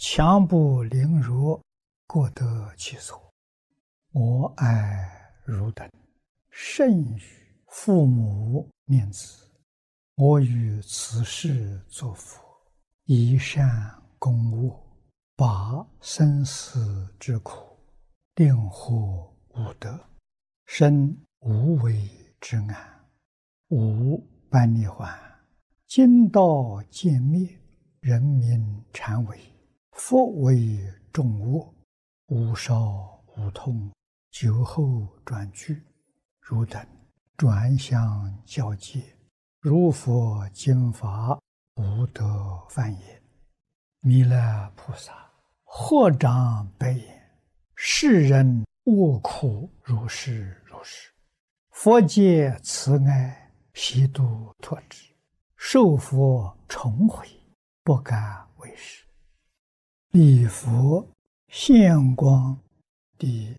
强不凌辱，各得其所。我爱汝等，甚于父母念子。我于此世作佛，以善供恶，拔生死之苦，令获无得，生无为之安，无般涅槃。今道渐灭，人民禅为，佛为众恶，无少无痛，久后转居。汝等转相教戒，如佛经法，无得犯也。弥勒菩萨合掌白言：世人恶苦如是如是，佛界慈爱，悉度脱之，受佛重回，不敢为是。礼佛现光第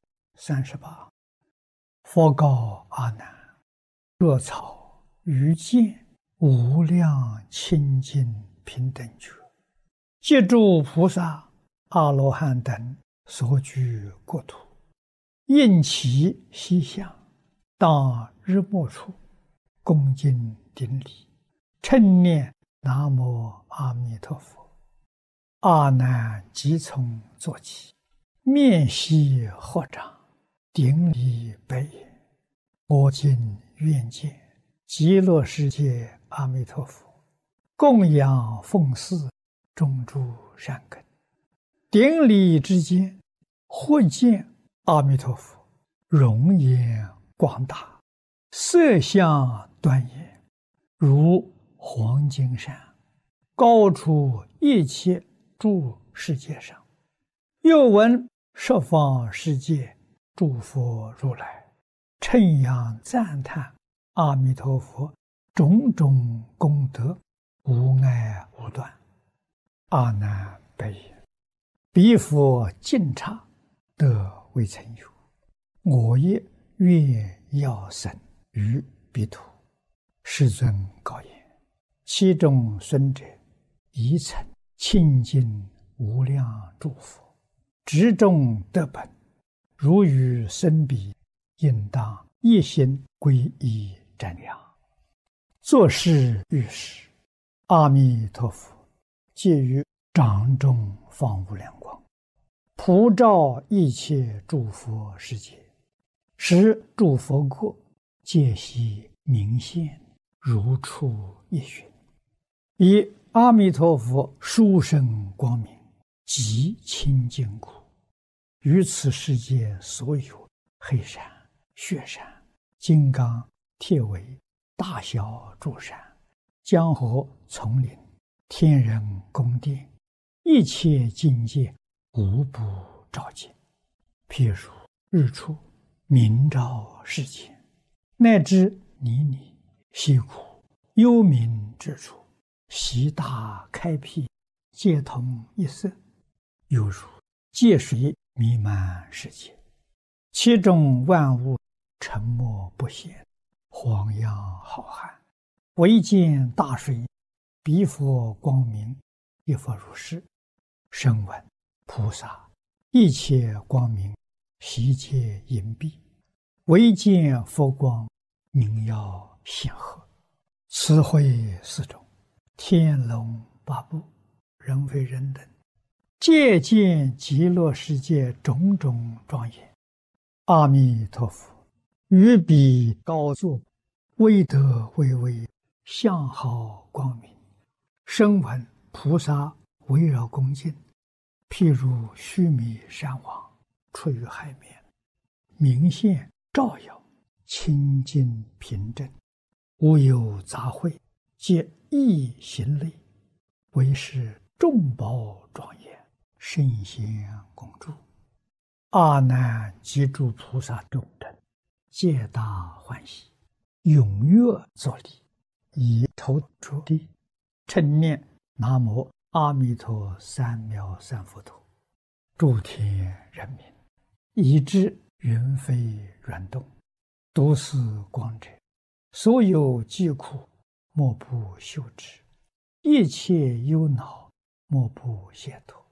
38。佛告阿难：若草于见无量清净平等觉，借诸菩萨、阿罗汉等所居国土，应其西向，当日没处，恭敬顶礼，称念南无阿弥陀佛。阿难即从坐起，面悉合掌，顶礼白言：我今愿见极乐世界阿弥陀佛，供养奉祀种诸善根。顶礼之间，或见阿弥陀佛容颜广大，色相端严，如黄金山，高出一切诸世界上。又闻十方世界诸佛如来称扬赞叹阿弥陀佛种种功德，无碍无断。阿难白言：彼佛尽刹，得未曾有。我也愿要生于彼土。世尊告言：其中孙者，宜曾清净无量诸佛，执众得本。如于生彼，应当一心皈依瞻仰。作是遇时，阿弥陀佛借于掌中放无量光，普照一切诸佛世界，使诸佛国皆悉明现，如出一寻。以阿弥陀佛殊胜光明，极清净故，于此世界所有黑山、雪山、金刚、铁围、大小诸山、江河、丛林、天人宫殿，一切境界无不照见。譬如日出明照世间，乃至泥泞、溪谷、幽冥之处，悉大开辟，皆同一色，犹如界水弥漫世界，其中万物沉默不显，荒洋浩瀚，唯见大水，彼佛光明，亦复如是。声闻菩萨一切光明，悉皆隐蔽，唯见佛光，明耀显赫。此会四种，天龙八部，人非人等，皆见极乐世界种种庄严。阿弥陀佛于彼高坐，威德巍巍，相好光明。声闻菩萨围绕恭敬，譬如须弥山王出于海面，明现照耀，清净平正，无有杂秽，皆一行类，为是众宝庄严，圣贤恭祝。阿难及诸菩萨众等，皆大欢喜，踊跃作礼，以头着地，称念南无阿弥陀三藐三佛陀。诸天人民，以知云飞软动，独似光者，所有疾苦，莫不休之；一切忧恼，莫不解脱。